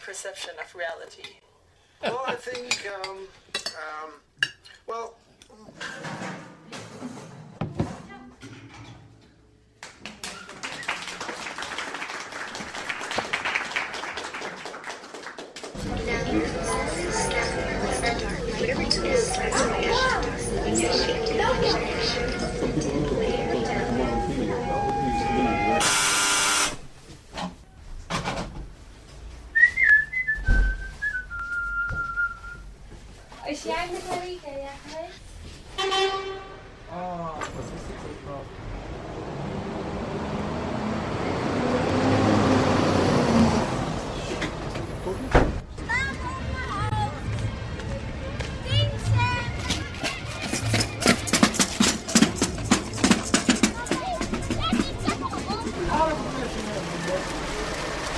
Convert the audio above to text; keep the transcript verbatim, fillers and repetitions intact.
perception of reality? Well, I think, um, um, well... Is jij met Marieke ja geweest? Oh, wat is dit ook nog?